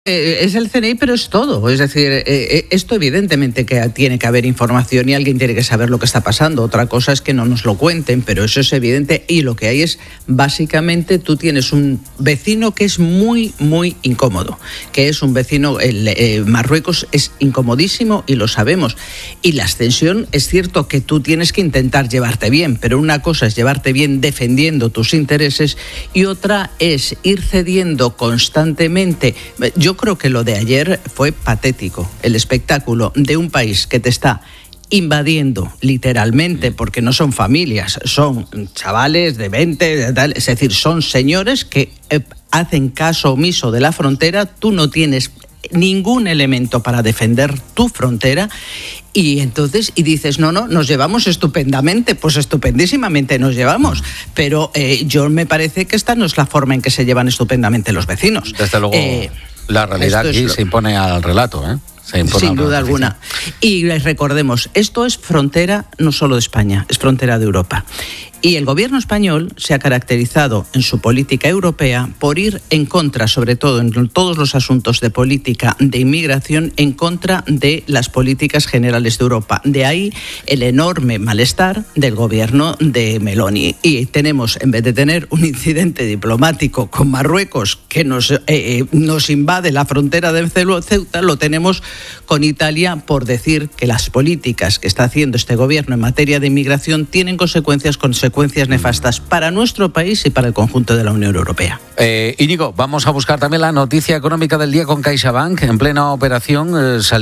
Es el CNI, pero es todo. Es decir, esto evidentemente que tiene que haber información y alguien tiene que saber lo que está pasando. Otra cosa es que no nos lo cuenten, pero eso es evidente. Y lo que hay es, básicamente, tú tienes un vecino que es muy, muy incómodo, que es un vecino, Marruecos es incomodísimo y lo sabemos. Y la extensión, es cierto que tú tienes que intentar llevarte bien, pero una cosa es llevarte bien defendiendo tus intereses y otra es ir cediendo constantemente. Yo creo que lo de ayer fue patético, el espectáculo de un país que te está invadiendo literalmente, porque no son familias, son chavales de 20, es decir, son señores que hacen caso omiso de la frontera, tú no tienes ningún elemento para defender tu frontera y entonces dices, no, nos llevamos estupendamente, pues estupendísimamente nos llevamos, pero yo me parece que esta no es la forma en que se llevan estupendamente los vecinos. Desde luego, la realidad aquí se impone al relato, sin duda alguna. Y recordemos, esto es frontera no solo de España, es frontera de Europa. Y el gobierno español se ha caracterizado en su política europea por ir en contra, sobre todo en todos los asuntos de política de inmigración, en contra de las políticas generales de Europa. De ahí el enorme malestar del gobierno de Meloni. Y tenemos, en vez de tener un incidente diplomático con Marruecos que nos invade la frontera de Ceuta, lo tenemos con Italia por decir que las políticas que está haciendo este gobierno en materia de inmigración tienen consecuencias nefastas para nuestro país y para el conjunto de la Unión Europea. Íñigo, vamos a buscar también la noticia económica del día con CaixaBank. En plena operación,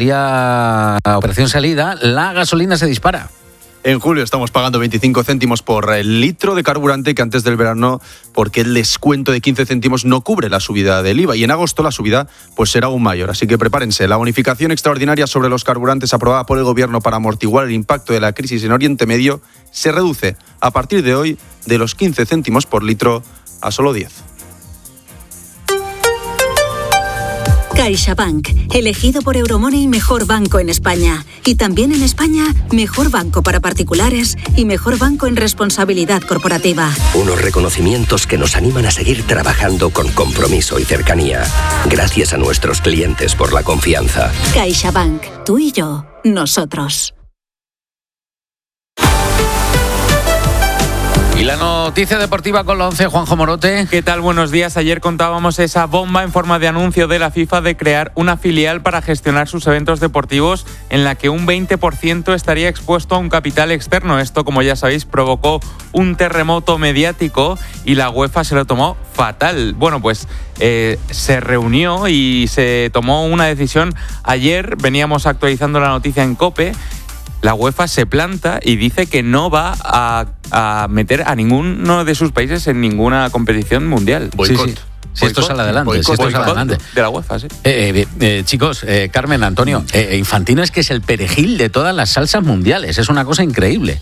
operación salida, la gasolina se dispara. En julio estamos pagando 25 céntimos por el litro de carburante que antes del verano, porque el descuento de 15 céntimos no cubre la subida del IVA. Y en agosto la subida pues será aún mayor. Así que prepárense. La bonificación extraordinaria sobre los carburantes aprobada por el Gobierno para amortiguar el impacto de la crisis en Oriente Medio se reduce a partir de hoy de los 15 céntimos por litro a solo 10. CaixaBank, elegido por Euromoney mejor banco en España. Y también en España, mejor banco para particulares y mejor banco en responsabilidad corporativa. Unos reconocimientos que nos animan a seguir trabajando con compromiso y cercanía. Gracias a nuestros clientes por la confianza. CaixaBank, tú y yo, nosotros. Y la noticia deportiva con la 11, Juanjo Morote. ¿Qué tal? Buenos días. Ayer contábamos esa bomba en forma de anuncio de la FIFA de crear una filial para gestionar sus eventos deportivos en la que un 20% estaría expuesto a un capital externo. Esto, como ya sabéis, provocó un terremoto mediático y la UEFA se lo tomó fatal. Bueno, pues se reunió y se tomó una decisión. Ayer veníamos actualizando la noticia en COPE. La UEFA se planta y dice que no va a meter a ninguno de sus países en ninguna competición mundial. Boicot. Si esto sale adelante. De la UEFA, sí. Chicos, Carmen, Antonio, Infantino es que es el perejil de todas las salsas mundiales. Es una cosa increíble.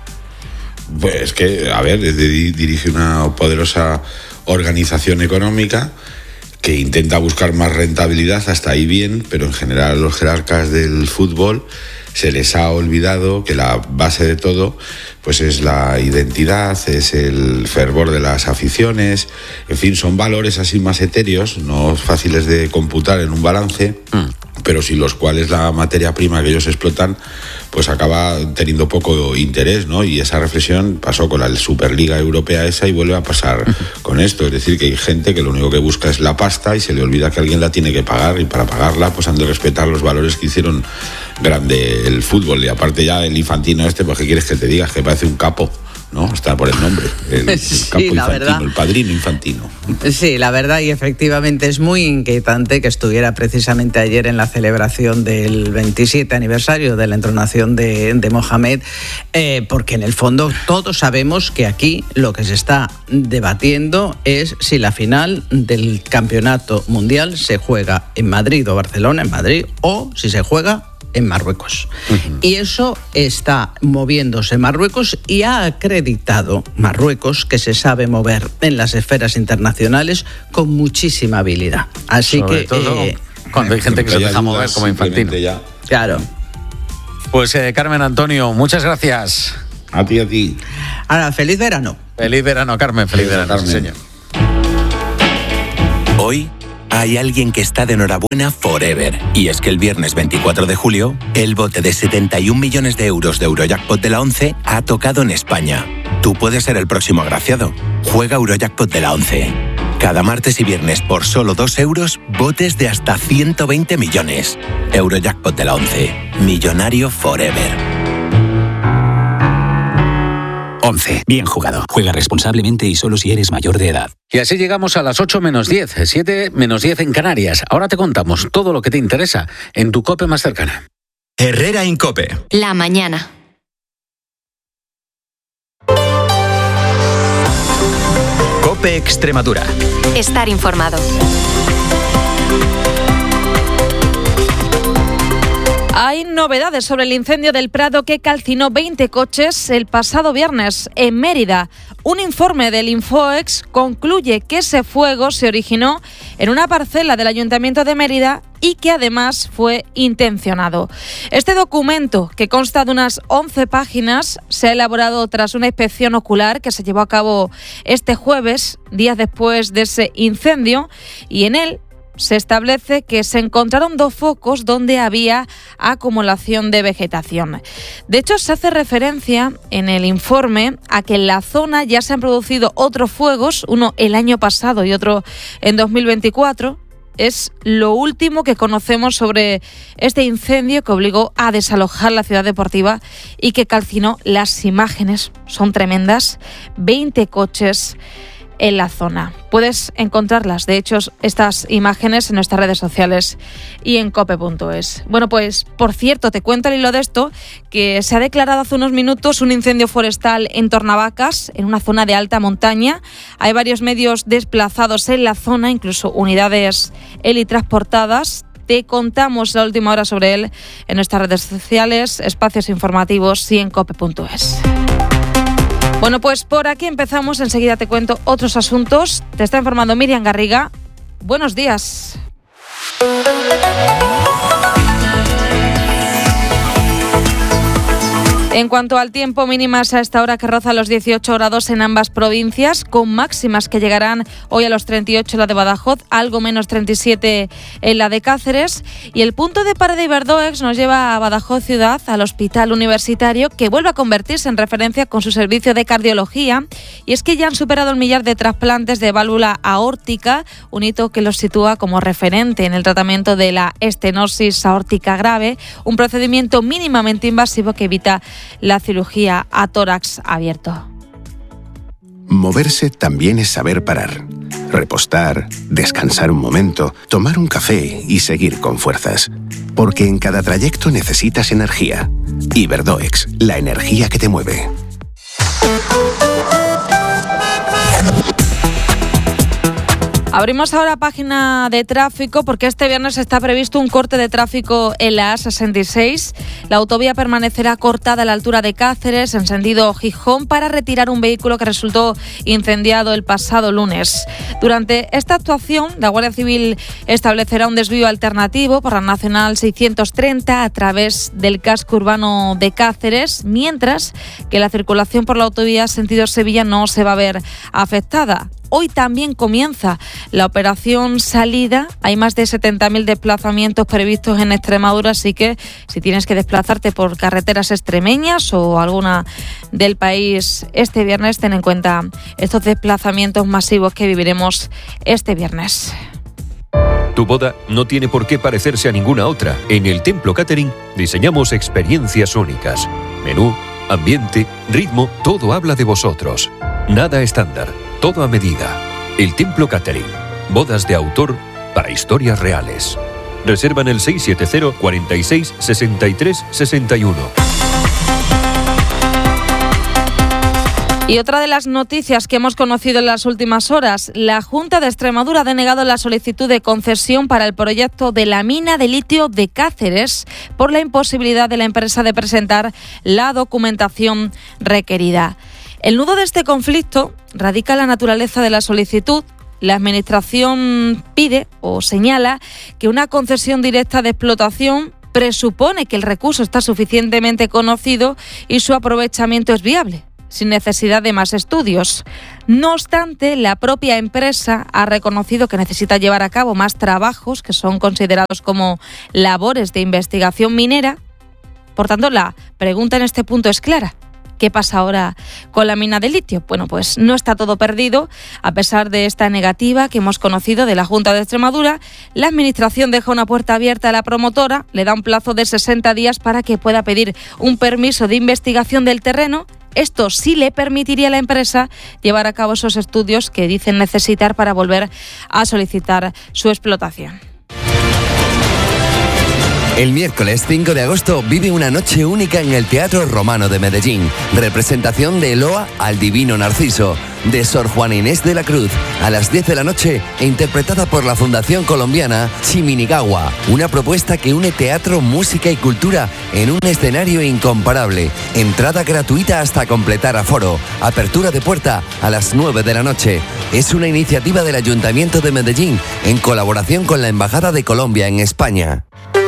Pues que, a ver, dirige una poderosa organización económica que intenta buscar más rentabilidad, hasta ahí bien, pero en general a los jerarcas del fútbol se les ha olvidado que la base de todo pues es la identidad, es el fervor de las aficiones, en fin, son valores así más etéreos, no fáciles de computar en un balance, pero sin los cuales la materia prima que ellos explotan pues acaba teniendo poco interés, ¿no? Y esa reflexión pasó con la Superliga Europea esa y vuelve a pasar con esto, es decir, que hay gente que lo único que busca es la pasta y se le olvida que alguien la tiene que pagar, y para pagarla pues han de respetar los valores que hicieron grande el fútbol. Y aparte ya el Infantino pues ¿qué quieres que te diga? Que parece un capo, ¿no? Está por el nombre, el sí, capo Infantino, verdad. El padrino Infantino. Sí, la verdad, y efectivamente es muy inquietante que estuviera precisamente ayer en la celebración del 27 aniversario de la entronación de Mohamed, porque en el fondo todos sabemos que aquí lo que se está debatiendo es si la final del campeonato mundial se juega en Madrid o Barcelona, en Madrid, o si se juega en Marruecos. Y eso está moviéndose en Marruecos y ha acreditado Marruecos que se sabe mover en las esferas internacionales con muchísima habilidad. Así sobre que todo cuando hay gente que se deja mover como Infantino. Ya. Claro. Pues Carmen, Antonio, muchas gracias. A ti. Ahora, feliz verano. Feliz verano, Carmen. Feliz verano, Carmen. Sí, señor. Hoy hay alguien que está de enhorabuena forever. Y es que el viernes 24 de julio, el bote de 71 millones de euros de Eurojackpot de la 11 ha tocado en España. Tú puedes ser el próximo agraciado. Juega Eurojackpot de la 11. Cada martes y viernes por solo 2 euros, botes de hasta 120 millones. Eurojackpot de la 11. Millonario forever. 11. Bien jugado. Juega responsablemente y solo si eres mayor de edad. Y así llegamos a las 8 menos 10, 7 menos 10 en Canarias. Ahora te contamos todo lo que te interesa en tu COPE más cercana. Herrera Incope. La mañana. COPE Extremadura. Estar informado. Hay novedades sobre el incendio del Prado que calcinó 20 coches el pasado viernes en Mérida. Un informe del Infoex concluye que ese fuego se originó en una parcela del Ayuntamiento de Mérida y que además fue intencionado. Este documento, que consta de unas 11 páginas, se ha elaborado tras una inspección ocular que se llevó a cabo este jueves, días después de ese incendio, y en él se establece que se encontraron 2 focos donde había acumulación de vegetación. De hecho, se hace referencia en el informe a que en la zona ya se han producido otros fuegos, uno el año pasado y otro en 2024. Es lo último que conocemos sobre este incendio que obligó a desalojar la ciudad deportiva y que calcinó. Las imágenes son tremendas, 20 coches en la zona. Puedes encontrarlas, de hecho, estas imágenes en nuestras redes sociales y en cope.es. Bueno, pues, por cierto, te cuento al hilo de esto que se ha declarado hace unos minutos un incendio forestal en Tornavacas, en una zona de alta montaña. Hay varios medios desplazados en la zona, incluso unidades helitransportadas. Te contamos la última hora sobre él en nuestras redes sociales, espacios informativos y en cope.es. Bueno, pues por aquí empezamos. Enseguida te cuento otros asuntos. Te está informando Miriam Garriga. Buenos días. En cuanto al tiempo, mínimas a esta hora que roza los 18 grados en ambas provincias, con máximas que llegarán hoy a los 38 en la de Badajoz, algo menos 37 en la de Cáceres. Y el punto de parada Iberdoex nos lleva a Badajoz ciudad, al hospital universitario, que vuelve a convertirse en referencia con su servicio de cardiología. Y es que ya han superado el 1.000.000 de trasplantes de válvula aórtica, un hito que los sitúa como referente en el tratamiento de la estenosis aórtica grave, un procedimiento mínimamente invasivo que evita la cirugía a tórax abierto. Moverse también es saber parar, repostar, descansar un momento, tomar un café y seguir con fuerzas. Porque en cada trayecto necesitas energía. Iberdoex, la energía que te mueve. Abrimos ahora página de tráfico porque este viernes está previsto un corte de tráfico en la A66. La autovía permanecerá cortada a la altura de Cáceres en sentido Gijón para retirar un vehículo que resultó incendiado el pasado lunes. Durante esta actuación, la Guardia Civil establecerá un desvío alternativo por la Nacional 630 a través del casco urbano de Cáceres, mientras que la circulación por la autovía sentido Sevilla no se va a ver afectada. Hoy también comienza la operación salida. Hay más de 70.000 desplazamientos previstos en Extremadura, así que si tienes que desplazarte por carreteras extremeñas o alguna del país este viernes, ten en cuenta estos desplazamientos masivos que viviremos este viernes. Tu boda no tiene por qué parecerse a ninguna otra. En el Templo Catering diseñamos experiencias únicas. Menú, ambiente, ritmo, todo habla de vosotros. Nada estándar. Todo a medida. El Templo Catering. Bodas de autor para historias reales. Reserva en el 670 46 63 61. Y otra de las noticias que hemos conocido en las últimas horas, la Junta de Extremadura ha denegado la solicitud de concesión para el proyecto de la mina de litio de Cáceres por la imposibilidad de la empresa de presentar la documentación requerida. El nudo de este conflicto radica en la naturaleza de la solicitud. La Administración pide o señala que una concesión directa de explotación presupone que el recurso está suficientemente conocido y su aprovechamiento es viable. sin necesidad de más estudios. No obstante, la propia empresa ha reconocido que necesita llevar a cabo más trabajos que son considerados como labores de investigación minera. Por tanto, la pregunta en este punto es clara. ¿Qué pasa ahora con la mina de litio? Bueno, pues no está todo perdido. A pesar de esta negativa que hemos conocido de la Junta de Extremadura, la Administración deja una puerta abierta a la promotora, le da un plazo de 60 días para que pueda pedir un permiso de investigación del terreno. Esto sí le permitiría a la empresa llevar a cabo esos estudios que dicen necesitar para volver a solicitar su explotación. El miércoles 5 de agosto vive una noche única en el Teatro Romano de Medellín. Representación de Eloa al Divino Narciso, de Sor Juana Inés de la Cruz, a las 10 de la noche, e interpretada por la Fundación Colombiana Chiminigawa. Una propuesta que une teatro, música y cultura en un escenario incomparable. Entrada gratuita hasta completar aforo. Apertura de puerta a las 9 de la noche. Es una iniciativa del Ayuntamiento de Medellín en colaboración con la Embajada de Colombia en España.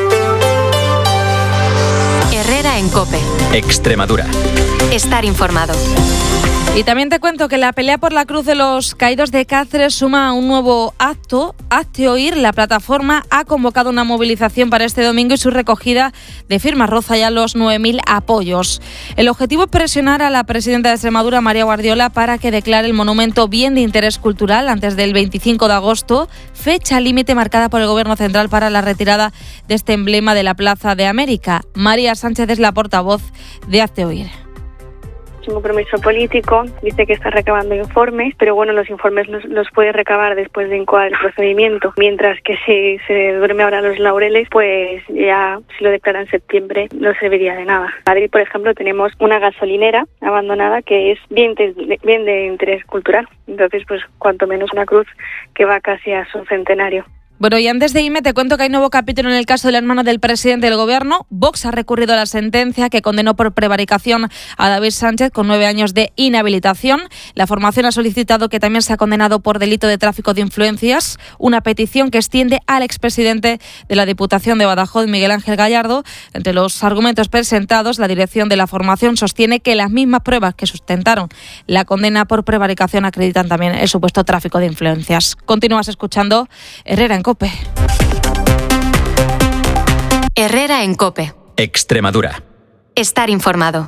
Herrera en COPE. Extremadura. Estar informado. Y también te cuento que la pelea por la Cruz de los Caídos de Cáceres suma un nuevo acto. Hazte Oír, la plataforma, ha convocado una movilización para este domingo y su recogida de firmas roza ya los 9.000 apoyos. El objetivo es presionar a la presidenta de Extremadura, María Guardiola, para que declare el monumento bien de interés cultural antes del 25 de agosto, fecha límite marcada por el Gobierno central para la retirada de este emblema de la Plaza de América. María Sánchez es la portavoz de Hazte Oír. Es un compromiso político, dice que está recabando informes, pero bueno, los informes los puede recabar después de incoar el procedimiento, mientras que si se duerme ahora los laureles, pues ya si lo declara en septiembre no serviría de nada. En Madrid, por ejemplo, tenemos una gasolinera abandonada que es bien de interés cultural, entonces pues cuanto menos una cruz que va casi a su centenario. Bueno, y antes de irme te cuento que hay nuevo capítulo en el caso del hermano del presidente del Gobierno. Vox ha recurrido a la sentencia que condenó por prevaricación a David Sánchez con 9 años de inhabilitación. La formación ha solicitado que también sea condenado por delito de tráfico de influencias, una petición que extiende al expresidente de la Diputación de Badajoz, Miguel Ángel Gallardo. Entre los argumentos presentados, la dirección de la formación sostiene que las mismas pruebas que sustentaron la condena por prevaricación acreditan también el supuesto tráfico de influencias. Continúas escuchando Herrera en COPE. Herrera en COPE. Extremadura. Estar informado.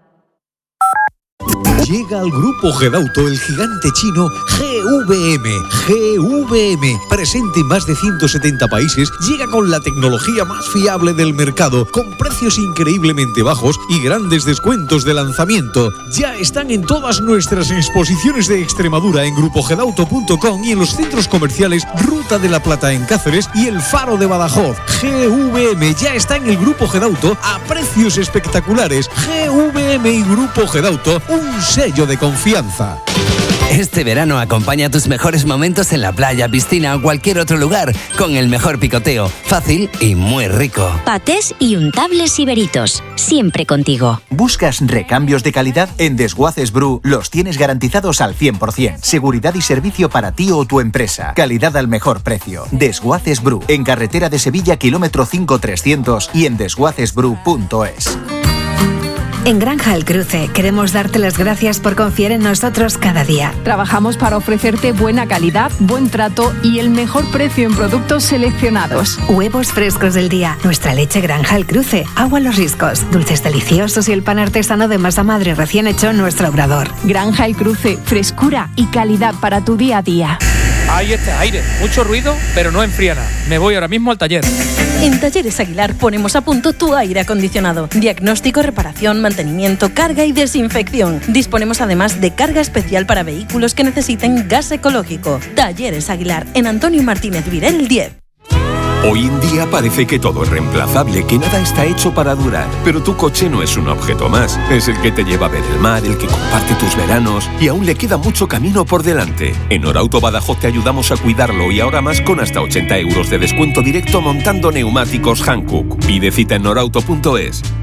Llega al grupo Gedauto el gigante chino GVM. GVM, presente en más de 170 países, llega con la tecnología más fiable del mercado, con precios increíblemente bajos y grandes descuentos de lanzamiento. Ya están en todas nuestras exposiciones de Extremadura en grupogedauto.com y en los centros comerciales Ruta de la Plata en Cáceres y El Faro de Badajoz. GVM ya está en el grupo Gedauto a precios espectaculares. GVM y Grupo Gedauto, un sello de confianza. Este verano acompaña tus mejores momentos en la playa, piscina o cualquier otro lugar con el mejor picoteo, fácil y muy rico. Patés y untables iberitos, siempre contigo. ¿Buscas recambios de calidad? En Desguaces Bru los tienes garantizados al 100%. Seguridad y servicio para ti o tu empresa. Calidad al mejor precio. Desguaces Bru, en carretera de Sevilla, kilómetro 5300 y en desguacesbru.es. En Granja El Cruce queremos darte las gracias por confiar en nosotros cada día. Trabajamos para ofrecerte buena calidad, buen trato y el mejor precio en productos seleccionados. Huevos frescos del día, nuestra leche Granja El Cruce, agua Los Riscos, dulces deliciosos y el pan artesano de masa madre recién hecho en nuestro obrador. Granja El Cruce, frescura y calidad para tu día a día. Ahí está, aire, mucho ruido, pero no enfría nada. Me voy ahora mismo al taller. En Talleres Aguilar ponemos a punto tu aire acondicionado. Diagnóstico, reparación, mantenimiento, carga y desinfección. Disponemos además de carga especial para vehículos que necesiten gas ecológico. Talleres Aguilar, en Antonio Martínez Virel 10. Hoy en día parece que todo es reemplazable, que nada está hecho para durar. Pero tu coche no es un objeto más. Es el que te lleva a ver el mar, el que comparte tus veranos. Y aún le queda mucho camino por delante. En Norauto Badajoz te ayudamos a cuidarlo y ahora más con hasta 80 euros de descuento directo montando neumáticos Hankook. Pide cita en norauto.es.